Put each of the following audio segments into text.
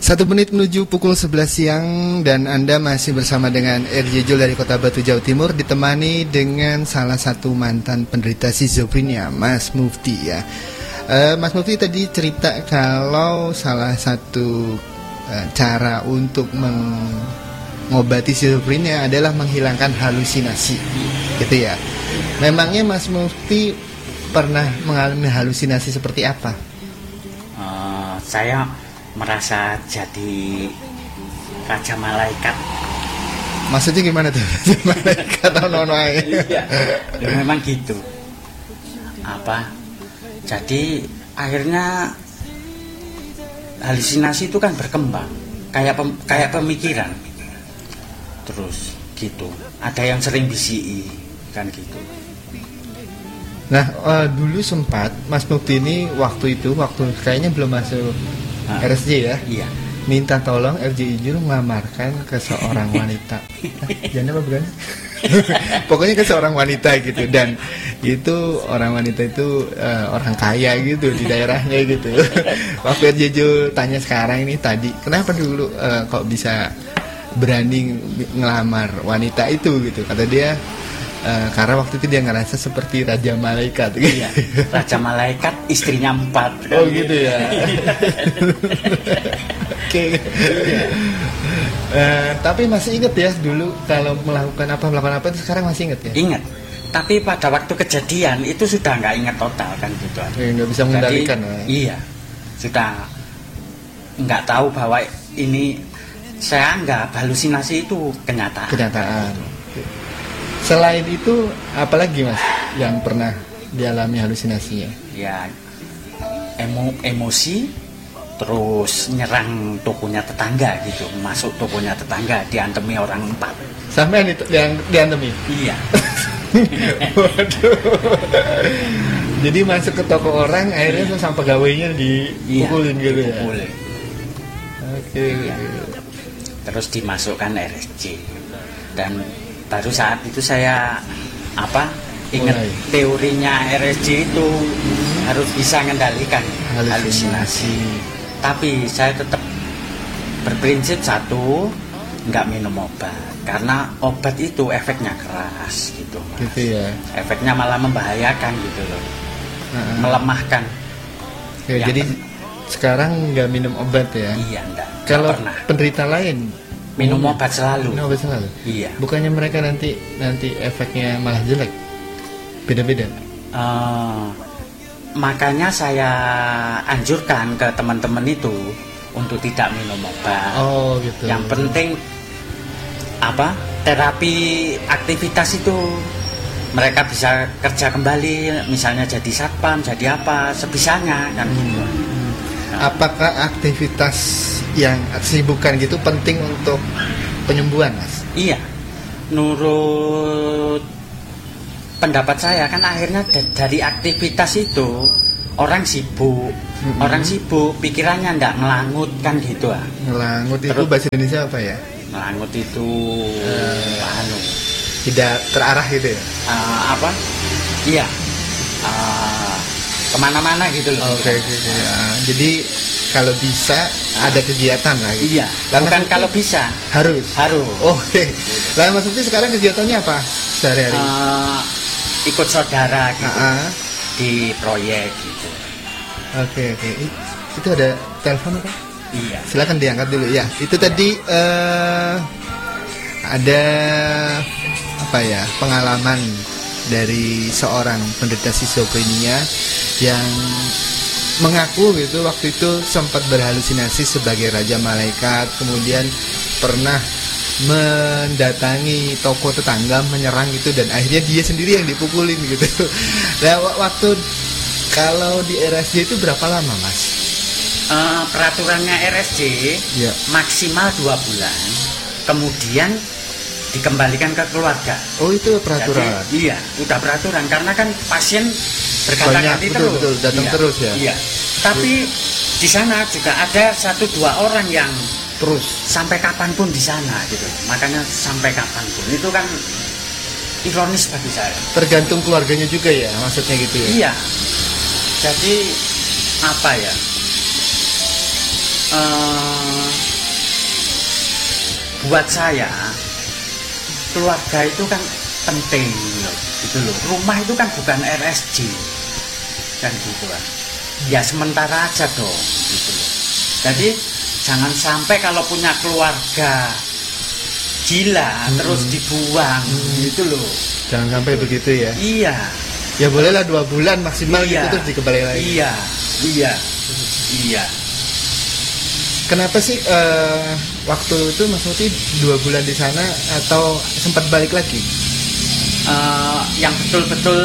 1 menit menuju pukul 11 siang dan Anda masih bersama dengan RJ Jul dari Kota Batu, Jawa Timur, ditemani dengan salah satu mantan penderita schizofrenia, Mas Mufti ya. Mas Mufti tadi cerita kalau salah satu cara untuk mengobati schizofrenia adalah menghilangkan halusinasi, gitu ya. Memangnya Mas Mufti pernah mengalami halusinasi seperti apa? Saya merasa jadi raja malaikat. Maksudnya gimana tuh? Raja malaikat atau nono aja? Iya, ya memang gitu. Jadi akhirnya halusinasi itu kan berkembang, kayak pemikiran. Terus gitu. Ada yang sering bisiki kan gitu. Nah, dulu sempat Mas Mufti ini waktu kayaknya belum masuk RSJ ya. Iya. Minta tolong RJ Jul melamarkan ke seorang wanita. Jangan apa bukan? Pokoknya ke seorang wanita gitu, dan itu orang wanita itu orang kaya gitu di daerahnya gitu. Waktu RJ Jul tanya sekarang ini tadi, kenapa dulu kok bisa berani ngelamar wanita itu gitu? Kata dia karena waktu itu dia ngerasa seperti raja malaikat. Iya, raja malaikat, istrinya 4. Oh gitu ya. Oke. Tapi masih inget ya dulu kalau melakukan apa itu sekarang masih inget ya? Ingat. Tapi pada waktu kejadian itu sudah nggak ingat total kan gitu. Nggak bisa mengendalikan. Iya, sudah nggak tahu bahwa ini saya anggap halusinasi itu kenyataan. Selain itu, apalagi Mas yang pernah dialami halusinasinya? Ya, emosi, terus nyerang tokonya tetangga gitu, masuk tokonya tetangga, diantemi orang 4. Sampai yang diantemi? Iya. Waduh. Jadi masuk ke toko orang, akhirnya sama pegawainya dipukulin gitu ya? Dipukulin. Oke. Iya. Terus dimasukkan RSJ dan baru saat itu saya ingat teorinya RSJ itu harus bisa mengendalikan halusinasi. Tapi saya tetap berprinsip satu, nggak minum obat karena obat itu efeknya keras gitu, Mas. Gitu ya. Efeknya malah membahayakan gitu loh. Melemahkan. Ya, jadi sekarang nggak minum obat ya? Iya, enggak. Kalau pernah. Penderita lain minum obat selalu. Minum obat selalu. Iya. Bukannya mereka nanti efeknya malah jelek? Beda-beda. Makanya saya anjurkan ke teman-teman itu untuk tidak minum obat. Oh gitu. Yang penting terapi aktivitas itu mereka bisa kerja kembali, misalnya jadi satpam, jadi apa sebisanya kan gitu. Apakah aktivitas yang kesibukan gitu penting untuk penyembuhan, Mas? Iya. Menurut pendapat saya kan akhirnya dari aktivitas itu orang sibuk. Orang sibuk pikirannya enggak ngelangut kan gitu ah. Ngelangut itu bahasa Indonesia apa ya? Ngelangut itu tidak terarah gitu ya? Iya. Kemana-mana gitu loh. Oke. Jadi kalau bisa ada kegiatan lah gitu. Iya. Bukan kalau bisa. Harus. Oke. Lah Mas Mufti sekarang kegiatannya apa sehari-hari? Ikut saudara gitu. Di proyek gitu. Oke. Itu ada telepon apa? Iya. Silakan diangkat dulu ya. Itu tadi ada pengalaman dari seorang penderita schizofrenia yang mengaku gitu waktu itu sempat berhalusinasi sebagai raja malaikat, kemudian pernah mendatangi toko tetangga, menyerang gitu, dan akhirnya dia sendiri yang dipukulin gitu. Nah, waktu kalau di RSJ itu berapa lama, Mas? Peraturannya RSJ maksimal 2 bulan, kemudian dikembalikan ke keluarga. Oh, itu peraturan. Jadi, iya, udah peraturan karena kan pasien berkata-kata terus. Betul, datang terus ya. Iya. Tapi di sana juga ada 1-2 orang yang terus sampai kapanpun di sana gitu. Makanya sampai kapanpun itu kan ironis bagi saya. Tergantung keluarganya juga ya, maksudnya gitu ya. Iya. Jadi buat saya keluarga itu kan penting loh, gitu loh. Rumah itu kan bukan RSJ kan gitu kan. Ya sementara aja dong gitu loh. Jadi jangan sampai kalau punya keluarga gila terus dibuang gitu loh. Jangan sampai begitu ya. Iya. Ya bolehlah 2 bulan maksimal gitu terus dikembali lagi. Iya. Kenapa sih waktu itu Mas Mufti 2 bulan di sana atau sempat balik lagi? Yang betul-betul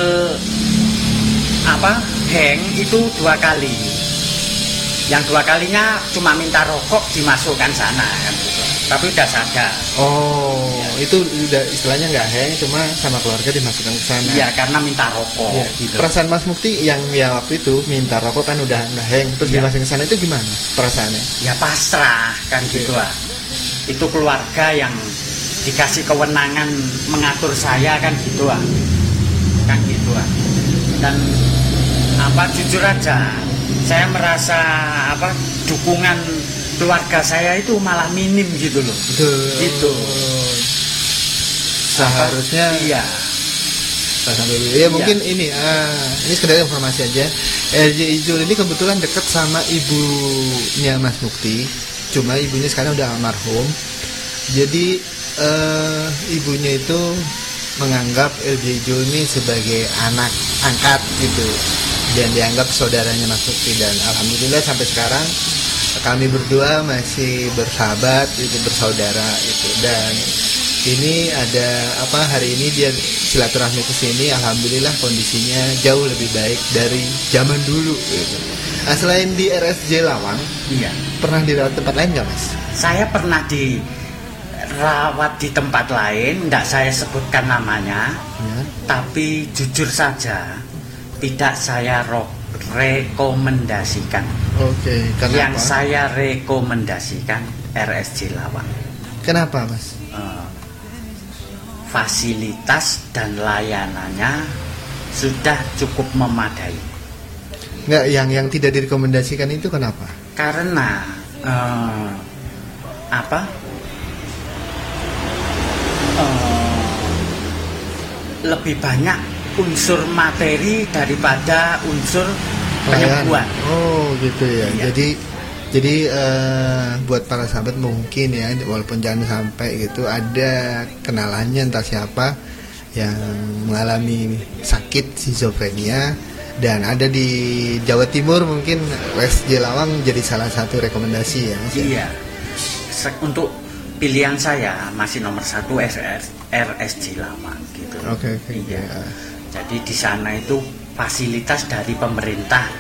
hang itu 2 kali. Yang 2 kalinya cuma minta rokok dimasukkan sana kan gitu. Tapi udah sadar. Oh, ya. Itu udah istilahnya nggak hang, cuma sama keluarga dimasukkan ke sana. Iya, karena minta rokok. Ya. Gitu. Perasaan Mas Mufti yang waktu itu minta rokok kan udah hang, terus dimasukin ke sana itu gimana perasaannya? Ya pasrah kan gitu lah. Itu keluarga yang dikasih kewenangan mengatur saya kan gitu lah. Kan gitu lah. Dan jujur aja, saya merasa dukungan keluarga saya itu malah minim gitu loh. Betul. Gitu. Seharusnya iya. Ya mungkin ini sekedar informasi aja. RJ Ijul ini kebetulan dekat sama ibunya Mas Mufti. Cuma ibunya sekarang udah almarhum. Jadi ibunya itu menganggap RJ Ijul ini sebagai anak angkat gitu. Dan dianggap saudaranya Mas Mufti, dan alhamdulillah sampai sekarang kami berdua masih bersahabat itu, bersaudara itu. Dan ini ada hari ini dia silaturahmi ke sini, alhamdulillah kondisinya jauh lebih baik dari zaman dulu gitu. Selain di RSJ Lawang, pernah dirawat tempat lain nggak Mas? Saya pernah dirawat di tempat lain, nggak saya sebutkan namanya, tapi jujur saja tidak saya rekomendasikan. Oke, kenapa? Yang saya rekomendasikan RSJ Lawang. Kenapa Mas? Fasilitas dan layanannya sudah cukup memadai. Nggak, yang tidak direkomendasikan itu kenapa? Karena lebih banyak unsur materi daripada unsur penyembuhan. Oh gitu ya. Iya. Jadi buat para sahabat mungkin ya, walaupun jangan sampai gitu ada kenalannya entah siapa yang mengalami sakit schizophrenia dan ada di Jawa Timur, mungkin RSJ Lawang jadi salah satu rekomendasi ya Mas. Iya. Untuk pilihan saya masih nomor 1 RSJ Lawang gitu. Oke. Iya. Jadi di sana itu fasilitas dari pemerintah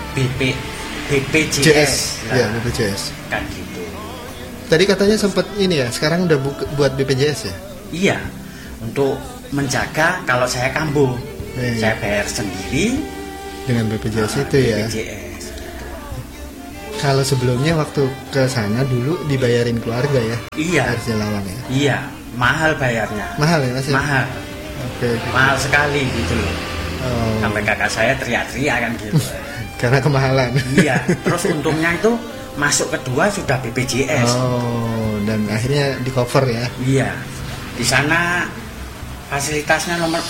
BPJS. Ya, BPJS. Kan gitu. Tadi katanya sempat ini ya, sekarang udah buat BPJS ya? Iya. Untuk menjaga kalau saya kambuh, saya bayar sendiri dengan BPJS itu ya. BPJS. Kalau sebelumnya waktu ke sana dulu dibayarin keluarga ya? Iya. RSJ Lawang ya? Iya, mahal bayarnya. Mahal ya Mas? Mahal. Oke. Mahal sekali gitu loh. Sampai kakak saya teriak-teriak kan gitu. Karena kemahalan. Iya. Terus untungnya itu masuk kedua sudah BPJS. Oh, dan akhirnya di cover ya? Iya. Di sana fasilitasnya nomor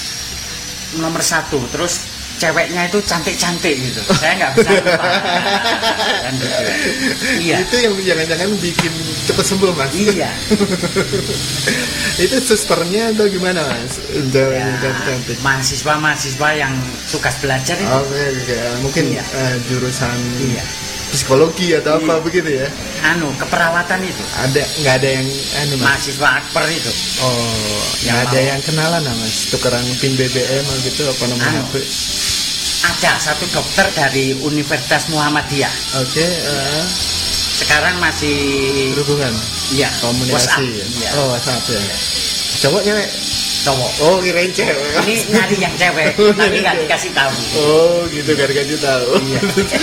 1. Terus ceweknya itu cantik-cantik gitu. Saya nggak bisa lupa. Kan gitu. Iya. Itu yang jangan-jangan bikin cepat sembuh Mas. Iya. Itu susternya atau gimana Mas? Ya, mahasiswa yang tugas belajar itu. Oke. Mungkin jurusan psikologi atau apa begitu ya? Keperawatan itu. Nggak ada yang mahasiswa akper itu. Oh, nggak ada yang kenalan Mas? Tukeran pin BBM gitu apa nomor HP? Ada satu dokter dari Universitas Muhammadiyah. Oke. Sekarang masih berhubungan. Iya. Komunikasi. Ya? Oh, WhatsApp ya. Cowok cewek? Cowok. Oh, kirain cewek. Ini nyari yang cewek, tapi nggak dikasih tahu. Oh, gitu, nggak dikasih tahu. Iya.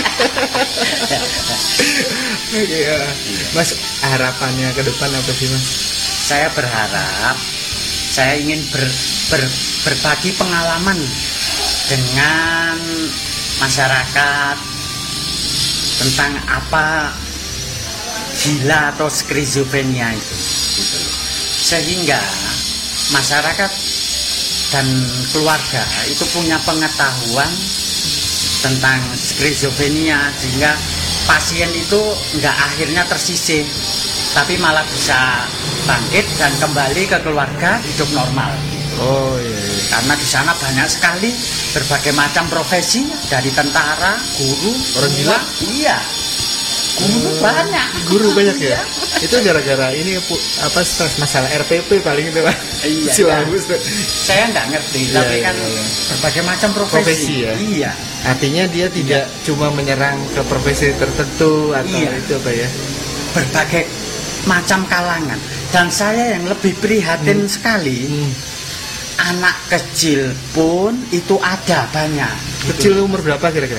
Iya. Mas, harapannya ke depan apa sih Mas? Saya berharap, saya ingin berbagi pengalaman dengan masyarakat tentang apa gila atau skizofrenia itu gitu. Sehingga masyarakat dan keluarga itu punya pengetahuan tentang skizofrenia, sehingga pasien itu nggak akhirnya tersisih, tapi malah bisa bangkit dan kembali ke keluarga hidup normal. Oh iya. Karena di sana banyak sekali berbagai macam profesi, dari tentara, guru, orang gila. Iya. Guru banyak. Guru banyak ya. Itu gara-gara ini stres masalah RPP paling itu Pak. Iya. Silabus tuh. Saya nggak ngerti, Iya, tapi iya, kan iya. berbagai macam profesi. Ya. Iya. Artinya dia tidak cuma menyerang ke profesi tertentu atau itu apa ya? Berbagai macam kalangan. Dan saya yang lebih prihatin sekali, anak kecil pun itu ada banyak. Kecil umur berapa kira-kira?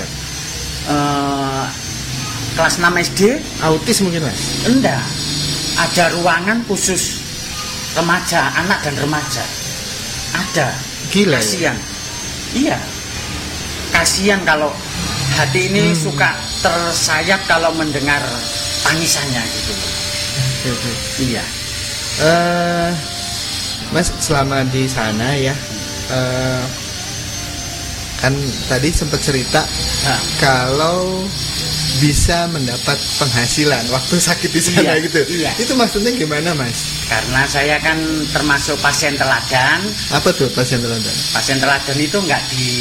Kelas 6 SD. Autis mungkin Mas? Enggak. Ada ruangan khusus remaja, anak dan remaja. Ada. Gila. Kasian. Iya. Kasian kalau hati ini suka tersayat kalau mendengar tangisannya gitu. Iya. Mas selama di sana ya, kan tadi sempat cerita kalau bisa mendapat penghasilan waktu sakit di sana gitu. Iya. Itu maksudnya gimana Mas? Karena saya kan termasuk pasien teladan. Apa tuh pasien teladan? Pasien teladan itu nggak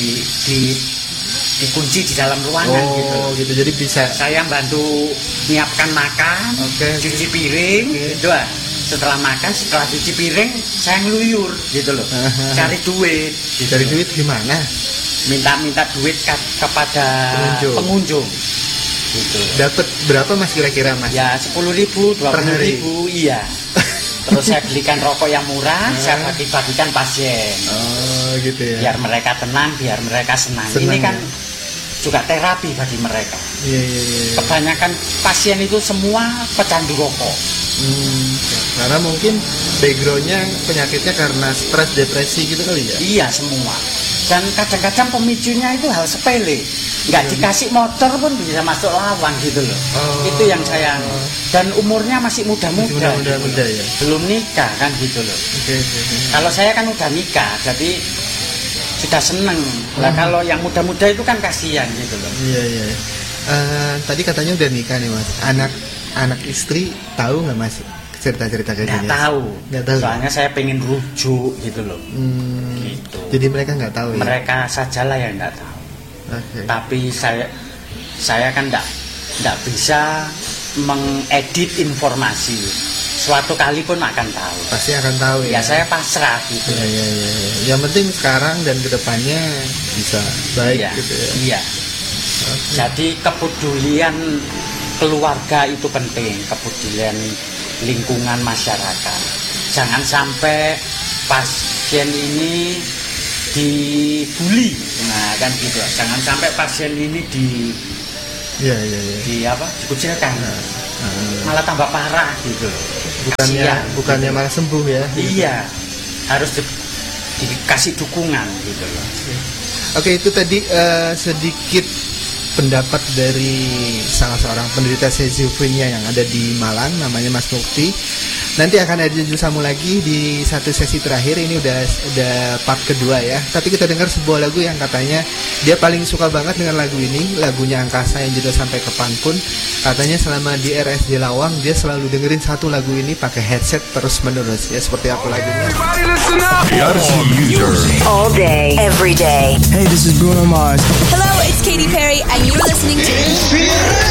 dikunci di dalam ruangan gitu. Oh gitu. Jadi bisa. Saya bantu nyiapkan makan, cuci piring, gitu. Setelah makan, setelah cuci piring, saya ngeluyur gitu loh. Cari duit. Gitu. Cari duit gimana? Minta duit kepada pengunjung. Gitu. Dapat berapa Mas kira-kira Mas? Ya 10.000, 20.000, iya. Terus saya belikan rokok yang murah, saya bagi-bagikan pasien. Oh gitu ya. Biar mereka tenang, biar mereka senang. Ini kan juga terapi bagi mereka. Iya. Kebanyakan pasien itu semua pecandu rokok. Karena mungkin backgroundnya penyakitnya karena stres, depresi gitu kali ya? Iya semua. Dan kadang-kadang pemicunya itu hal sepele. Nggak dikasih motor pun bisa masuk lawang gitu loh. Itu yang saya. Dan umurnya masih muda-muda. Muda ya. Belum nikah kan gitu loh. Kalau saya kan udah nikah, jadi sudah seneng. Nah kalau yang muda-muda itu kan kasihan gitu loh. Iya. Tadi katanya udah nikah nih Mas. Anak istri tahu nggak Mas cerita-cerita kayak gini? Nggak tahu. Soalnya saya pengen rujuk gitu loh. Gitu. Jadi mereka nggak tahu ya? Mereka sajalah yang nggak tahu. Okay. Tapi saya kan nggak bisa mengedit informasi. Suatu kali pun akan tahu. Pasti akan tahu ya. Ya saya pasrah gitu. Iya. Yang penting sekarang dan kedepannya bisa baik gitu ya. Iya. Okay. Jadi kepedulian keluarga itu penting, kepedulian lingkungan masyarakat. Jangan sampai pasien ini dibully, nah kan gitu. Jangan sampai pasien ini dikucilkan, malah tambah parah gitu. Bukannya malah sembuh ya? Iya, harus dikasih dukungan gitu loh. Oke, itu tadi sedikit pendapat dari salah seorang penderita schizofrenia yang ada di Malang, namanya Mas Mufti. Nanti akan ada Jusamu lagi di satu sesi terakhir. Ini udah part kedua ya. Tapi kita dengar sebuah lagu yang katanya dia paling suka banget dengan lagu ini, lagunya Angkasa yang juga sampai kapanpun. Katanya selama di RSJ Lawang dia selalu dengerin satu lagu ini pakai headset terus menerus ya, seperti apa lagunya. All day, every day. Hey, this is Bruno Mars. Hello, it's Katy Perry and you're listening to